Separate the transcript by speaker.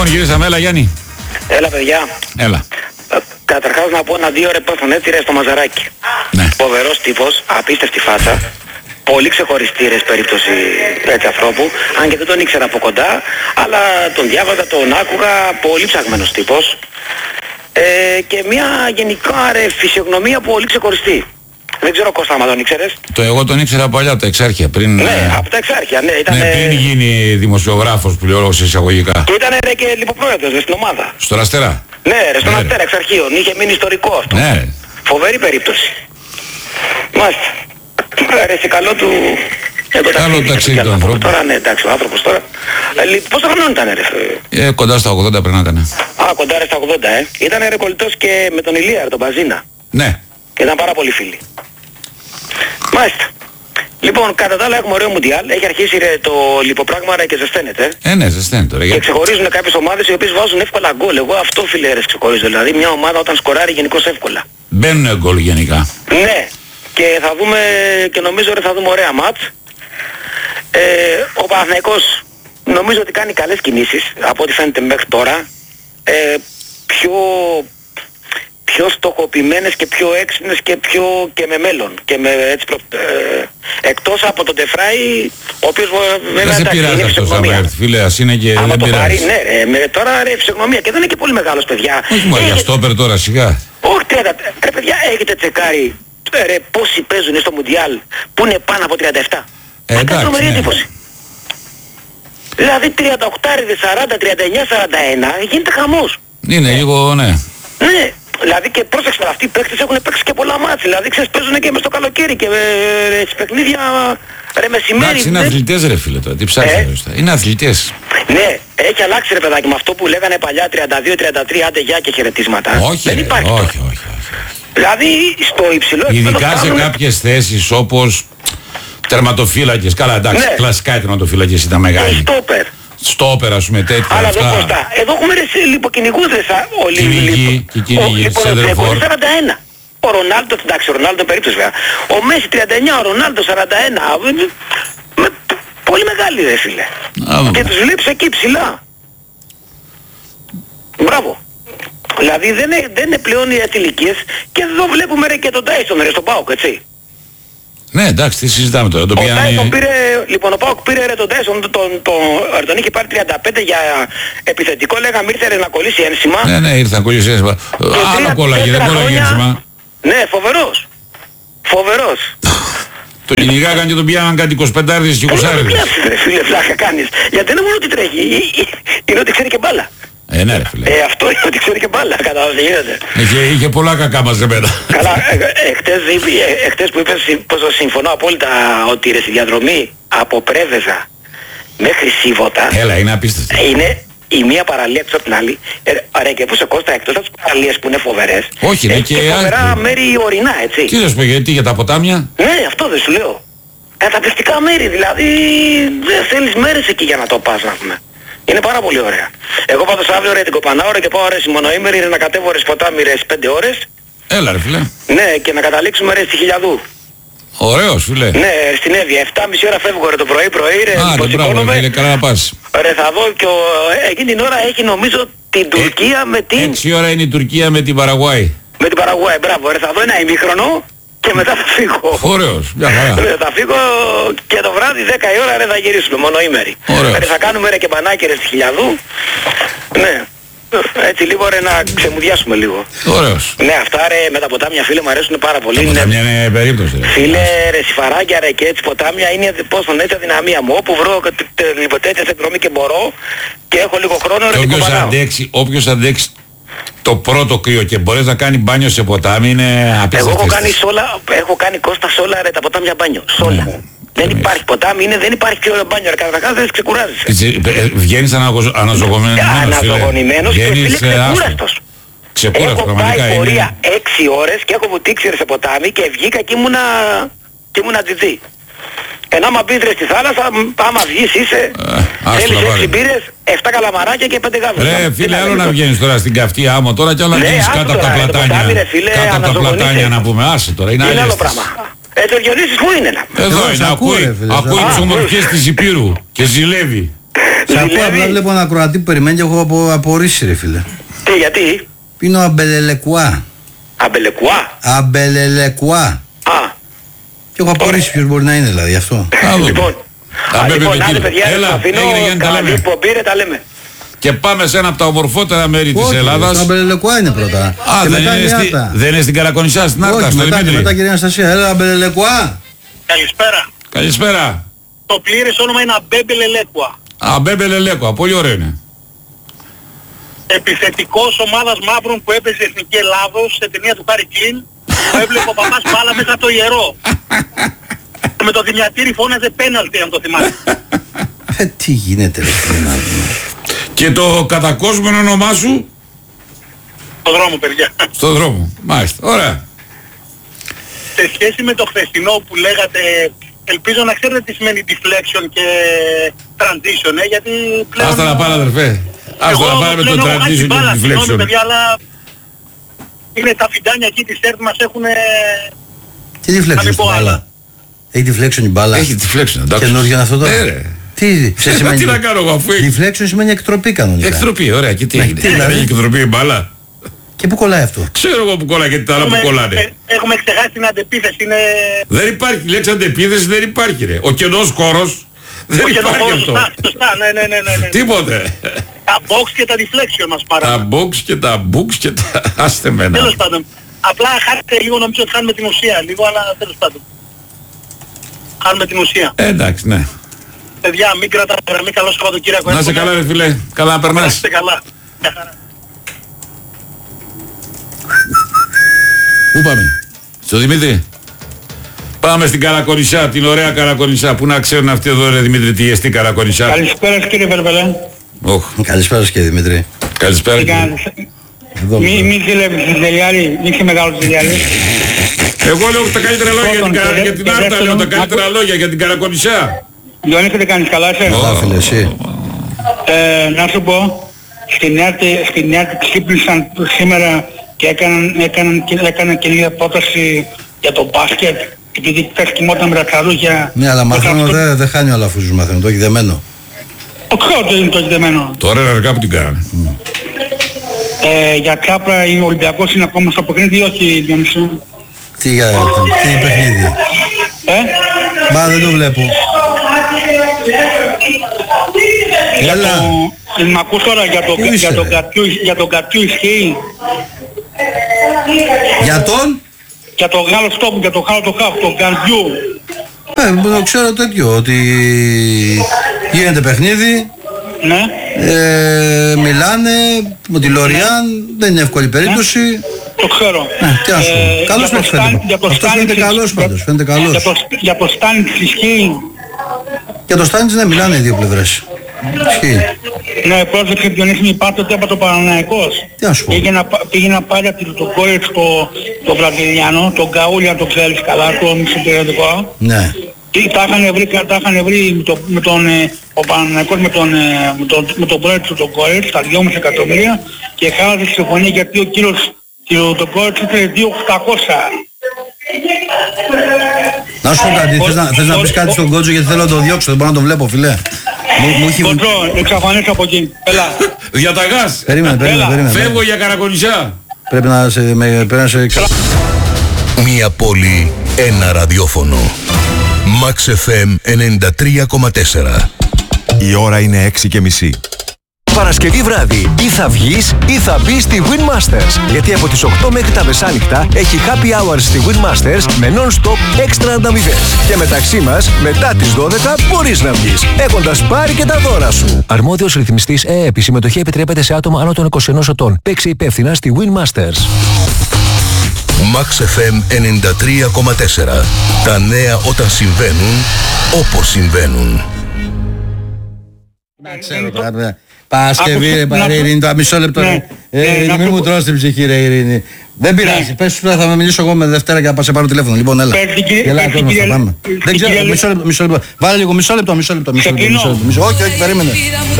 Speaker 1: Λοιπόν, γυρίσαμε, έλα Γιάννη.
Speaker 2: Έλα παιδιά.
Speaker 1: Έλα.
Speaker 2: Καταρχάς να πω ένα-δύο ρε πώς τον έτσι ρε στο Μαζαράκι.
Speaker 1: Ναι.
Speaker 2: Φοβερός τύπος, απίστευτη φάτσα. Πολύ ξεχωριστή ρε περίπτωση έτσι ανθρώπου. Αν και δεν τον ήξερα από κοντά, αλλά τον διάβαζα, τον άκουγα, πολύ ψαγμένος τύπος. Και μια γενικά ρε φυσιογνωμία πολύ ξεχωριστή. Δεν ξέρω Κώστα, μα τον ήξερες.
Speaker 1: Εγώ τον ήξερα παλιά από τα Εξάρχεια. Πριν,
Speaker 2: ναι, από τα Εξάρχεια, ναι. Ήταν,
Speaker 1: πριν γίνει δημοσιογράφος που λέω σε εισαγωγικά.
Speaker 2: Και ήταν ρε και λιποπρόεδρος στην ομάδα.
Speaker 1: Στον Αστέρα.
Speaker 2: Ναι, ρε, στον Αστέρα εξ αρχείων. Είχε μείνει ιστορικό αυτό.
Speaker 1: Ναι.
Speaker 2: Φοβερή περίπτωση. Μάλιστα. Ρε, σε καλό του...
Speaker 1: Καλό ταξίδι του ανθρώπου.
Speaker 2: Τώρα ναι, εντάξει, ο άνθρωπος τώρα. Πόσα χρονών ήταν ρε?
Speaker 1: Κοντά στα 80 πρέπει να ήταν.
Speaker 2: Α, κοντά ρε στα 80, Ήταν ρε κολλητός και με τον Ηλία, τον Μπαζίνα.
Speaker 1: Ναι.
Speaker 2: Ήταν πάρα πολύ φίλοι. Μάλιστα. Λοιπόν, κατά τα άλλα έχουμε ωραίο Μουντιάλ. Έχει αρχίσει ρε, το λιποπράγμα ρε, και ζεσταίνεται.
Speaker 1: Ναι, ζεσταίνεται τώρα.
Speaker 2: Και ξεχωρίζουν κάποιες ομάδες οι οποίες βάζουν εύκολα γκολ. Εγώ αυτό φίλε ρε ξεχωρίζω. Δηλαδή μια ομάδα όταν σκοράρει γενικώς εύκολα.
Speaker 1: Μπαίνουν γκολ γενικά.
Speaker 2: Ναι. Και θα δούμε και νομίζω ρε, θα δούμε ωραία μάτς. Ο Παναθηναϊκός νομίζω ότι κάνει καλές κινήσεις από ό,τι φαίνεται μέχρι τώρα. Πιο στοχοποιημένες και πιο έξυπνες και και με μέλλον και με έτσι εκτός από τον Τεφράι, ο οποίος βέβαια
Speaker 1: δεν σε πειράζει αυτός άμα έρθει φίλε, ας είναι και δεν πειράζει.
Speaker 2: Ναι, τώρα ρε φυσιογνωμία και δεν είναι και πολύ μεγάλος παιδιά.
Speaker 1: Όχι μόνο για στόπερ τώρα σιγά.
Speaker 2: Όχι 30, ρε παιδιά έχετε τσεκάρει ρε πόσοι παίζουν στο Μουντιάλ που είναι πάνω από 37.
Speaker 1: Εντάξει,
Speaker 2: τρομερή
Speaker 1: ναι.
Speaker 2: εντύπωση. Δηλαδή 38, 40, 39, 41 γίνεται χαμός.
Speaker 1: Είναι λίγο, ναι.
Speaker 2: Ναι. Δηλαδή και πρόσεξε αυτοί οι παίκτες έχουν παίξει και πολλά μάτς. Δηλαδή ξέρεις παίζουν και μες στο καλοκαίρι και στις παιχνίδια ρε μεσημέρι.
Speaker 1: Εντάξει είναι αθλητές ρε φίλε τώρα, τι ψάχνεις είναι αθλητές.
Speaker 2: Ναι, έχει αλλάξει ρε παιδάκι με αυτό που λέγανε παλιά 32-33 άντε γεια και χαιρετίσματα.
Speaker 1: Όχι,
Speaker 2: δεν υπάρχει τώρα.
Speaker 1: όχι.
Speaker 2: Δηλαδή στο υψηλό επίπεδο.
Speaker 1: Ειδικά σε κάποιες θέσεις όπως τερματοφύλακες, καλά εντάξει,
Speaker 2: ναι.
Speaker 1: Κλασικά οι τερματοφύλακες ήταν μεγάλοι.
Speaker 2: Στόπερ.
Speaker 1: Στόπερ ας πούμε τέτοια.
Speaker 2: Αλλά εδώ μπροστά. Εδώ έχουμε ρε λιποκυνηγούς ρε
Speaker 1: κυνηγοί και κυνηγοί, σέντερφορ.
Speaker 2: 41. Ο Ρονάλντο, εντάξει ο Ρονάλντο περίπτωση βέβαια. Ο Μέση 39, ο Ρονάλντο 41. Πολύ μεγάλη ρε φίλε. Και τους βλέπεις εκεί ψηλά. Μπράβο. Δηλαδή δεν είναι πλέον οι ηλικίες. Και εδώ βλέπουμε ρε και τον Τάισον ρε στον ΠΑΟΚ έτσι.
Speaker 1: Ναι, εντάξει, τι συζητάμε τώρα.
Speaker 2: Ο ΠΑΟΚ πήρε ρε τον Τάισον, τον είχε πάρει 35 για επιθετικό, λέγαμε ήρθε ρε να κολλήσει ένσημα.
Speaker 1: Ναι, ήρθε να κολλήσει ένσημα. Άλλο κόλλαγε, δεν κόλλαγε ένσημα.
Speaker 2: Ναι, φοβερός.
Speaker 1: Το κυνηγάγαν και τον πιάναν κάτι 25 και 20
Speaker 2: ρε φίλε, φλάκα κάνεις. Γιατί δεν είναι μόνο ότι τρέχει, είναι ότι ξέρει και μπάλα.
Speaker 1: Ναι ρε φίλε.
Speaker 2: Αυτό είναι ότι ξέρει και μπάλα, καταλαβαίνετε.
Speaker 1: Είχε πολλά κακά μαζεμένα.
Speaker 2: Καλά, εχθές που είπες πως συμφωνώ απόλυτα ότι ρε στη διαδρομή από Πρέβεζα μέχρι Σίβωτα.
Speaker 1: Έλα, είναι απίστευτο.
Speaker 2: Είναι η μία παραλία έξω από την άλλη. Ρε και πού σε Κώστα, εκτός από τις παραλίες που είναι φοβερές.
Speaker 1: Όχι, είναι και
Speaker 2: φοβερά μέρη ορεινά, έτσι.
Speaker 1: Τι λες πω, γιατί για τα ποτάμια.
Speaker 2: Ναι, αυτό δεν σου λέω. Καταπληκτικά μέρη, δηλαδή δεν θέλεις μέρες εκεί για να το πας να πούμε. Είναι πάρα πολύ ωραία. Εγώ πάντως αύριο ρε την κοπανάω ρε και πάω ρε στη μονοήμερη ρε να κατέβω ρε σποτάμι ρε 5 ώρες.
Speaker 1: Έλα ρε φίλε.
Speaker 2: Ναι, και να καταλήξουμε ρε στη Χιλιαδού.
Speaker 1: Ωραίος φίλε.
Speaker 2: Ναι, στην Εύβοια. 7.30 ώρα φεύγω ρε το πρωί ρε.
Speaker 1: Άντε μπράβο φίλε, καλά να πας.
Speaker 2: Ρε θα δω και εκείνη την ώρα έχει νομίζω την Τουρκία με την...
Speaker 1: 6 ώρα είναι η Τουρκία με την Παραγουάη.
Speaker 2: Με την Παραγουάη, μπράβο ρε, θα δω ένα ημίχρονο και μετά θα φύγω.
Speaker 1: Ωραίος, μια χαρά.
Speaker 2: Ρε, θα φύγω και το βράδυ 10 η ώρα ρε θα γυρίσουμε, μονοήμερη. Ρε θα κάνουμε ρε και μπανάκι ρε στη Χιλιαδού. Ναι. Έτσι λίγο ρε να ξεμουδιάσουμε λίγο.
Speaker 1: Ωραίος.
Speaker 2: Ναι, αυτά ρε με τα ποτάμια φίλε μου αρέσουν πάρα πολύ.
Speaker 1: Τα ποτάμια είναι περίπτωση ρε.
Speaker 2: Φίλε ρε σιφαράκια ρε και έτσι ποτάμια είναι πώς τον έτσι αδυναμία μου. Όπου βρω τέτοια εκδρομή και μπορώ και έχω λίγο χρόνο ρε και
Speaker 1: όποιος αντέξει το πρώτο κρύο και μπορείς να κάνει μπάνιο σε ποτάμι είναι απίστευτο.
Speaker 2: Εγώ έχω κάνει Κώστα σε όλα ρε τα ποτάμια μπάνιο. Σε όλα. Δεν υπάρχει ποτάμι, δεν υπάρχει πιο μπάνιο ρε καταρχάς δεν ξεκουράζεσαι.
Speaker 1: Βγαίνεις
Speaker 2: αναζωογονημένος και φίλε ξεκούραστος.
Speaker 1: Ξεκούραστος,
Speaker 2: έχω πάει πορεία 6 ώρες και έχω βουτήξει σε ποτάμι και βγήκα και ήμουνα τζιτζί. Ενώ άμα μπεις ρε στη θάλασσα, άμα βγεις είσαι, θέλεις 6 μπύρες, 7 καλαμαράκια και 5 γάβες.
Speaker 1: Ρε φίλε, άλλο να βγαίνεις τώρα στην καυτή άμμο τώρα και άλλο να βγαίνεις κάτω από τα πλατάνια. Κάτω από τα πλατάνια να πούμε, άσε τώρα, είναι
Speaker 2: άλλο πράγμα. Ο Διονύσης πού είναι να?
Speaker 1: Εδώ είναι, ακούει τις ομορφιές της Υπήρου και ζηλεύει.
Speaker 3: Σε ακούω, απλά βλέπω ένα Κροατή που περιμένει και έχω απορρίσει, ρε φίλε.
Speaker 2: Τι, γιατί?
Speaker 3: Είναι ο Αμπελελεκουά.
Speaker 2: Αμπελεκουά.
Speaker 3: Αμπελελεκουά.
Speaker 2: Α.
Speaker 3: Και έχω απορρίσει ποιος μπορεί να είναι, δηλαδή, αυτό.
Speaker 2: Λοιπόν, άντε παιδιά, καλή εκπομπή, τα λέμε.
Speaker 1: Και πάμε σε ένα από τα ομορφότερα μέρη της Ελλάδας.
Speaker 3: Το Αμπελελεκουά είναι πρώτα.
Speaker 1: Α, δεν είναι στην Καρακονησιά, στην Άρτα, στο Δημήτρη.
Speaker 3: Μετά κυρία Αναστασία, έλα Αμπελελεκουά.
Speaker 4: Καλησπέρα.
Speaker 1: Καλησπέρα.
Speaker 4: Το πλήρες όνομα είναι Αμπέμπελελέκουα.
Speaker 1: Αμπέμπελελέκουα, πολύ ωραίο είναι.
Speaker 4: Επιθετικός ομάδας μαύρων που έπαιζε Εθνική Ελλάδος σε ταινία του Χάρη Κλίν, που έβλεπε ο παπάς μπάλα μέσα από το ιερό. Με το Δημιατήρι φώναζε πέναλτι, αν το θυμάσαι.
Speaker 3: Τι γίνεται, ρε φίλε.
Speaker 1: Και το κατακόσμενο όνομά σου?
Speaker 4: Στο δρόμο, παιδιά.
Speaker 1: Στο δρόμο, μάλιστα, ωραία.
Speaker 4: Σε σχέση με το χθεσινό που λέγατε, ελπίζω να ξέρετε τι σημαίνει deflection και transition, γιατί πλέον...
Speaker 1: Άστα να πάνε, αδερφέ. Άστα να πάνε με το transition και το deflection.
Speaker 4: Παιδιά, αλλά είναι τα φιντάνια εκεί της ΕΡΤ μας έχουν...
Speaker 3: Τι deflection στην μπάλα? Έχει deflection η μπάλα?
Speaker 1: Έχει deflection, εντάξει.
Speaker 3: Καινούργιο είναι αυτό τώρα? Τι σημαίνει?
Speaker 1: Τι να κάνω εγώ, αφού έχει...
Speaker 3: Deflection σημαίνει εκτροπή κανονικά.
Speaker 1: Εκτροπή, ωραία. Και τι έγινε? Έχει εκτροπή η μπάλα.
Speaker 3: Και πού κολλάει αυτό?
Speaker 1: Ξέρω εγώ που κολλάει και τα άλλα που κολλάνε.
Speaker 4: Έχουμε ξεχάσει την αντεπίθεση, είναι...
Speaker 1: Δεν υπάρχει, λέξη αντεπίθεση δεν υπάρχει, ρε. Ο κενός χώρος δεν υπάρχει αυτό.
Speaker 4: Σωστά, ναι.
Speaker 1: Τίποτε.
Speaker 4: Τα box και τα deflection μας παρά.
Speaker 1: Τα box και τα books και τα... Άστε μένα.
Speaker 4: Τέλος πάντων. Απλά χάρηκε λίγο, νομίζω ότι χάνουμε την ουσία λίγο, αλλά τέλος πάντων. Χάνουμε την ουσία.
Speaker 1: Εντάξει, ναι.
Speaker 4: Παιδιά, μην κρατάμε γραμμή, καλό Σαββατοκύριακο.
Speaker 1: Να είσαι καλά, ρε φίλε. Καλά να περνάς.
Speaker 4: Να είστε καλά. Μια χαρά.
Speaker 1: Πού πάμε? Στο Δημήτρη. Πάμε στην Καρακονησιά, την ωραία Καρακονησιά. Πού να ξέρουν αυτοί εδώ, ρε Δημήτρη, τι εστί Καρακονησιά.
Speaker 4: Καλησπέρα κύριε Βερβελέ.
Speaker 3: Καλησπέρα κύριε Δημήτρη.
Speaker 1: Καλησπέρα.
Speaker 4: Μη ζηλεύεις τη Ζελιάρη, μη είσαι μεγάλος Ζελιάρη.
Speaker 1: Εγώ λέω τα καλύτερα λόγια για την Άρτα, λέω τα καλύτερα λόγια για την Καρακονησιά.
Speaker 4: Λιώνη, τι κάνεις, καλά είσαι?
Speaker 3: Καλά φίλε, εσύ.
Speaker 4: Να σου πω, στην ΕΡΤ ξύπνησαν σήμερα και έκαναν και λίγα πρόταση για το μπάσκετ, επειδή χθες κοιμόταν με τα τσαρούχια.
Speaker 3: Ναι, αλλά μαθαίνω δεν χάνει ο Αλαφούζος, μαθαίνω, το έχει δεμένο.
Speaker 4: Το έχει δεμένο.
Speaker 1: Τώρα αργά που την κάνανε.
Speaker 4: Για Τσάπρα ο Ολυμπιακός είναι ακόμα στο παιχνίδι ή όχι, Διονύση?
Speaker 3: Τι παιχνίδι? Μα δεν το βλέπω. Έλα.
Speaker 4: Μ' ακούς τώρα για τον Κατιού ισχύει?
Speaker 3: Για τον?
Speaker 4: Για τον Γάλλο στόπου, για τον Γάλλο το χαφ, τον Γκαντιού.
Speaker 3: Το ξέρω τέτοιο, ότι γίνεται παιχνίδι.
Speaker 4: Ναι.
Speaker 3: Μιλάνε με τη Λοριάν, δεν είναι εύκολη περίπτωση.
Speaker 4: Το ξέρω.
Speaker 3: Τι να σου πω. Καλός παίκτης φαίνεται. Αυτός φαίνεται καλός πάντως.
Speaker 4: Για το Στάνιτς ισχύει?
Speaker 3: Για το Στάνιτς ναι, μιλάνε οι δύο πλευρές. Ισχύει.
Speaker 4: Ναι, πρόσεξε Διονύση, μη πάτε ότι από το Παναναϊκός.
Speaker 3: Τι να σου πω.
Speaker 4: Πήγε να πάρει από τον Κόρετς το Βραζιλιάνο, τον Καούλια, το ξέρεις καλά, το μισοπεριοδικό.
Speaker 3: Ναι.
Speaker 4: Τα είχαν βρει ο Παναναϊκός με τον πρόεδρο του τον Κόρετς, τα 2,5 εκατομμύρια, και χάλασε τη συμφωνία γιατί ο κύριος το Κόρετς ήθελε 2.800.
Speaker 3: Να σου πω κάτι, θες να πεις κάτι στον Κότσο, γιατί θέλω να το διώξω, δεν μπορώ να το βλέπω φίλε.
Speaker 4: Κότσο, εξαφανίσου από εκεί, έλα.
Speaker 1: Για τα γάς.
Speaker 3: Περίμενε.
Speaker 1: Φεύγω για Καρακονησιά.
Speaker 3: Πρέπει να σε...
Speaker 5: Μία πόλη, ένα ραδιόφωνο. Max FM 93,4.
Speaker 6: Η ώρα είναι 6:30.
Speaker 7: Παρασκευή βράδυ ή θα βγεις ή θα μπεις στη Win Masters. Γιατί από τις 8 μέχρι τα μεσάνυχτα έχει happy hours στη Win Masters με non-stop έξτρα ανταμοιβές. Και μεταξύ μας, μετά τις 12 μπορείς να βγεις, έχοντας πάρει και τα δώρα σου. Αρμόδιος ρυθμιστής ΕΕΠ. Η συμμετοχή επιτρέπεται σε άτομα άνω των 21 ετών. Παίξε υπεύθυνα στη Win Masters.
Speaker 5: Max FM 93,4. Τα νέα όταν συμβαίνουν, όπως συμβαίνουν.
Speaker 3: Να ξέρω τώρα. Παρασκευή ρε παρέ Ειρήνη, το μισό λεπτό. Μην μου τρως την ψυχή ρε Ειρήνη. Δεν πειράζει, πες σου θα με μιλήσω εγώ με Δευτέρα και θα σε πάρω τηλέφωνο. Λοιπόν έλα. Έλα τώρα θα πάμε. Δεν ξέρω, μισό λεπτό. Βάλε λίγο, μισό λεπτό. Όχι, περίμενε.